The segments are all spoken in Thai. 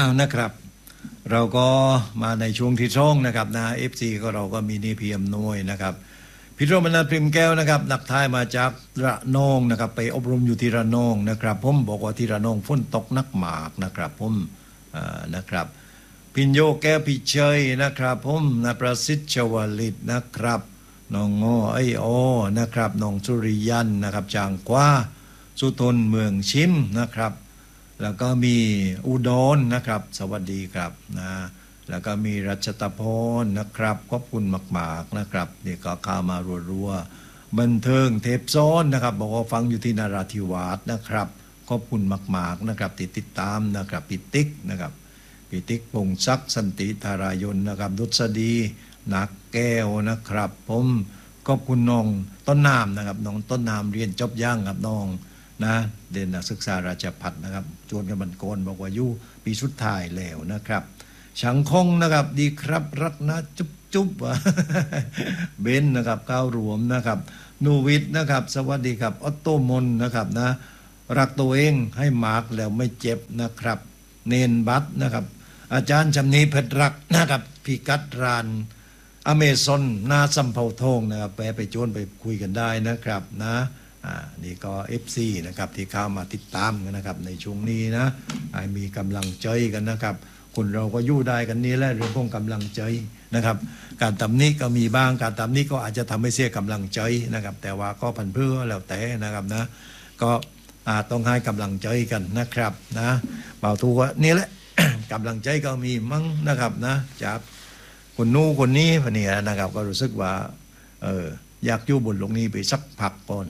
นะครับเราก็มาในช่วงที่ช่องนะครับนะ FC ก็เราก็มีนี่พีอำนวยนะครับพี่โรมนัสพริมแก้วนะครับนักทายมาจากระนองนะครับไปอบรมอยู่ที่ระนองนะครับผมบอกว่าที่ระนองฝนตกนักหมากนะครับผมนะครับพิญโยแก้วพิเชยนะครับผมนะประสิทธิ์ชวลิตนะครับน้องง้อไอโอนะครับน้องสุริยันนะครับจางกว่าสุทนเมืองชิมนะครับแล้วก็มีอุดรนะครับสวัสดีครับนะแล้วก็มีรัชตพรนะครับขอบคุณมากๆนะครับนี่ก็เข้ามารัวๆบันเทิงเทปซ้อนนะครับบอกว่าฟังอยู่ที่นราธิวาสนะครับขอบคุณมากๆนะครับติดตามนะครับปิติ๊กนะครับปิติ๊กพงศักดิ์สันติธารายนนะครับดุษฎีนักแก้วนะครับผมขอบคุณน้องต้นน้ำนะครับน้องต้นน้ำเรียนจบย่างกับน้องนะเด่นนักศึกษาราชภัฏนะครับจวนกันบันโกนบอกว่าอยู่ปีสุดท้ายแล้วนะครับฉังคงนะครับดีครับรัตนะจุ๊บเบนนะครับก้าวรวมนะครับนูวิทย์นะครับสวัสดีครับออโตมนนะครับนะรักตัวเองให้มาร์กแล้วไม่เจ็บนะครับเนนบัตนะครับอาจารย์จำนีเพชรรักนะครับพิกัดรานอเมซอนนาสัมเภาทองนะครับไปโจนไปคุยกันได้นะครับนะนี่ก็ FC นะครับที่เข้ามาติดตามกันนะครับในช่วงนี้นะให้มีกำลังใจกันนะครับคนเราก็อยู่ได้กันนี้แหละเรื่องของกำลังใจนะครับการตำหนิก็มีบ้างการตำหนิก็อาจจะทำให้เสียกำลังใจนะครับแต่ว่าก็พันเพื่อแล้วแต่นะครับนะก็ต้องให้กำลังใจกันนะครับนะเบาทูว่านี่แหละ กำลังใจก็มีมั้งนะครับนะจากคนนู้นคนนี้พะเนี่ยนะครับก็รู้สึกว่าอยากอยู่บนโลกนี้ไปสักพักก่อน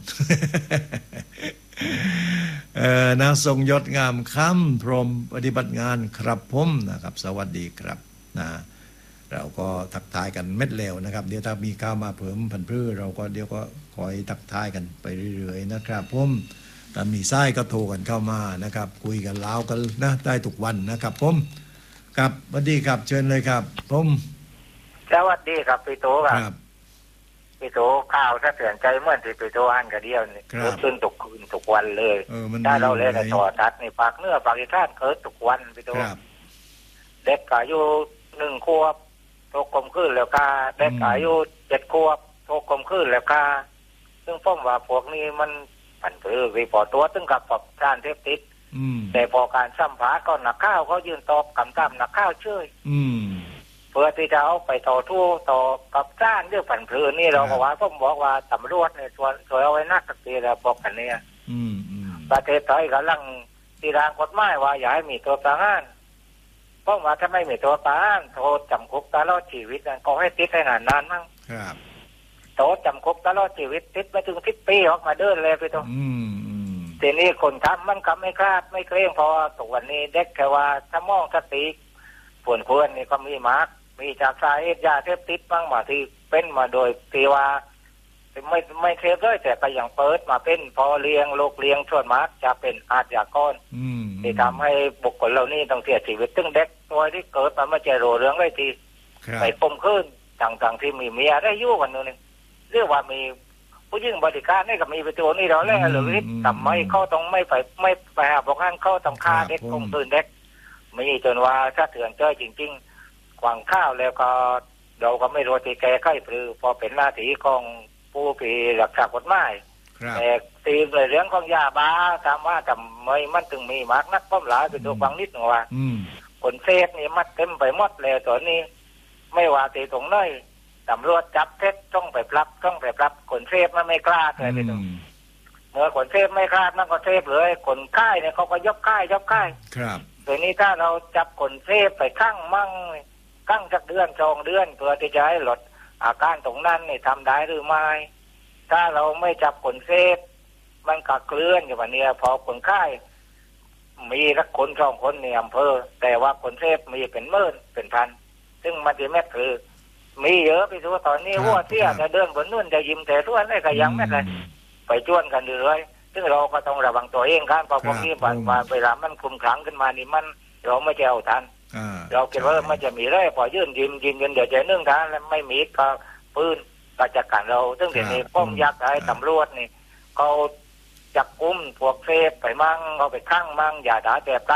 นะทรงยศงามค่ำพรหมปฏิบัติงานครับผมนะครับสวัสดีครับนะเราก็ทักทายกันเม็ดแล้วนะครับเดี๋ยวถ้ามีข้าวมาเพิ่มพันธุ์พืชเราก็เดี๋ยวก็คอยทักทายกันไปเรื่อยๆนะครับผมถ้ามีไส้ก็โทรกันเข้ามานะครับคุยกันเล้ากันนะได้ทุกวันนะครับผมครับสวัสดีครับเชิญเลยครับผมสวัสดีครับพี่โตครับพี่โตข่าวสะเทือนใจเมื่อที่พี่โตอ่านกระเดียวนี่เกิดขึ้นทุกคืนทุกวันเลยถ้าเราเล่นในโทรทัศน์นี่ปากเนื้อปากอีท่านเกิดทุกวันพี่โตเด็กอายุ1 ขวบโตกลมขึ้นแล้วค่ะเด็กอายุ7 ขวบโตกลมขึ้นแล้วค่ะซึ่งป้อมว่าพวกนี้มันผันผือวิปตัวตึงกับปรับการเทปติดแต่พอการสัมภาษณ์ก็นักข่าวเขายืนตอบคำถามนักข่าวเชื่อเพื่อที่จะเอาไปต่อกับจ้านเรื่องผันผืนนี่เราก็ว่าผมบอกว่าตำรวจเนี่ยส่วนเอาไว้นักสักทีแล้วบอกกันเนี่ยประเทศไทยกำลังตีรางกฎหมายว่าอย่าให้มีตัวประหารเพราะว่าถ้าไม่มีตัวประหารโทษจำคุกตลอดชีวิตก็ให้ติดให้นานมั้งโทษจำคุกตลอดชีวิตติดไปถึง10 ปีออกมาเดินเลยไปตัวทีนี้คนทำมันก็ไม่คาดไม่เกรงเพราะตัววันนี้เด็กแค่ว่าถ้ามองสติเพื่อนนี่ก็มีมากมีจากสาเหตุยาเสพติดบ้างมาที่เป็นมาโดยที่ว่าไม่เทปเลยแต่ก็ยังเปิดมาเป็นพอเลี้ยงลูกเลี้ยงชวนมากจะเป็นอาชญากรที่ทำให้บุคคลเหล่านี้ต้องเสียชีวิตตึ้งเด็กตัวที่เกิดมาไม่เจอเรื่องเลยทีไปปมขึ้นต่างๆที่มีเมียได้ยุ่งกันนึงเรียกว่ามีผู้ยิ่งบริการนี่ก็มีไปตัวนี้เราแล้วหรือทำไมเขาต้องไม่ไปหาพวกนั้นเขาต้องฆ่าเด็กคงตื่นเด็กมีจนว่าถ้าเถื่อนเจอจริงๆขวางข้าวแล้วก็เราก็ไม่รู้ที่แกไข้ปรือพอเป็นหน้าที่ของผู้ที่รักษากฎหมายแต่ตีเลยเรื่องของยาบ้าถามว่าทำไมมันถึงมีมากนักป้อมหลายเป็นตัวฟังนิดหนึ่งว่าคนเสพนี่มัดเต็มไปหมดเลยตอนนี้ไม่ว่าตีตรงไหนตำรวจจับเท็จต้องไปปรับคนเสพมันไม่กล้าเลยไปตรงเมื่อคนเสพไม่กล้ามันก็เสพเลยคนค่ายเนี่ยเขาก็ยกค่ายครับทีนี้ถ้าเราจับคนเสพไปข้างมั่งสักเดือน2 เดือนเพื่อที่จะให้ลดอาการตรงนั้นนี่ทำได้หรือไม่ถ้าเราไม่จับคนเสพมันก็เคลื่อนอยู่วันนี้พอคนค่ายมีสักคน2 คนในอำเภอแต่ว่าคนเสพมีเป็นหมื่นเป็นพันซึ่งมันจะแม่คือมีเยอะไปทั่วตอนนี้ว่าเที่ยจะเดินบนนู่นจะยิ้มแต่ทั่วนี่ก็ยังไม่เลยไปจ้วนกันเลยซึ่งเราก็ต้องระวังตัวเองครับเพราะพวกนี้เวลามันคลุมขังขึ้นมานี่มันเราไม่จะเอาทันเราคิดว่ามันจะมีได้พอยื่นยิงเดี๋ยวจะนึ่งทันแล้วไม่มีก็ปืนก็จัดการเราซึ่งเดี๋ยวนี้ป้อมยักษ์ให้ตำรวจนี่เขาจับกุมพวกเสพไปมั่งเอาไปข้างมั่งอย่าด่าแต่ปรับ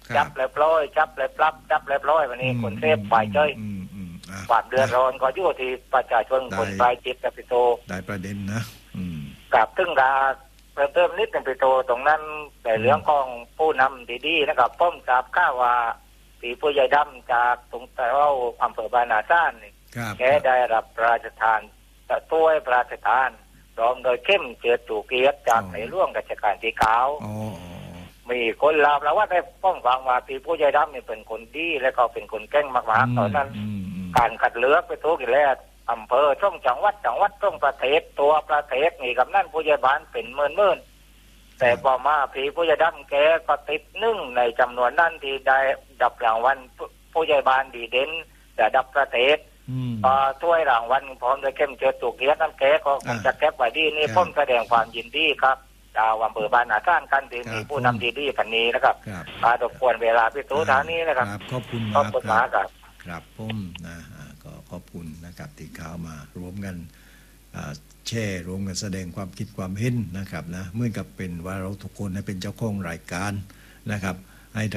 จับเลยปล่อยจับเลยปรับจับเลยปล่อยวันนี้คนเสพฝ่ายเจ้ยความเดือดร้อนก็อยู่ที่ประชาชนคนปลายจิตกับพี่โตได้ประเด็นนะกับซึ่งการเติมนิดหนึ่งพี่โตตรงนั้นแต่เรื่องของผู้นำดีๆนะครับป้อมทราบข่าวว่าปีผู้ใหญ่ดำจากตรงแต่ว่าอำเภอบานาซ่านแกได้รับพระราชทานถ้วยพระราชทานพร้อมโดยเข้มเจือถูกเกียรติจากในร่วงรัชกาลที่9มีคนลาวแล้วว่าได้ป้องฟังว่าปีผู้ใหญ่ดำนี่เป็นคนดีและก็เป็นคนเก่งมากๆตอนนั้นการคัดเลือกไปทุกที่แรกอำเภอช่องจังหวัดช่องประเทศตัวประเทศนี่กับนั่นผู้ใหญ่บ้านเป็นหมื่นแต่พอมาปีผู้ใหญ่ดำแกก็ติดหนึ่งในจำนวนนั้นที่ได้ดับรางวัลผู้ใหญ่บ้านดีเด่นระดับประเทศถ้วยรางวัลพร้อมด้วยเข้มเจือถูกเกียรตินั้นแกก็คงจะแก็บไว้ดีนี่ผมแสดงความยินดีครับดาวอำเภอบานาซ่านกันที่มีผู้นำดีๆพันนี้นะครับรบกวนเวลาพี่ตู่ท่านี้นะครับขอบคุณมากครับครับผมนะก็ขอบคุณนะครับที่ข่าวมารวมกันแชร์รวมกันแสดงความคิดความเห็นนะครับนะเหมือนกับเป็นว่าเราทุกคนเป็นเจ้าของรายการนะครับ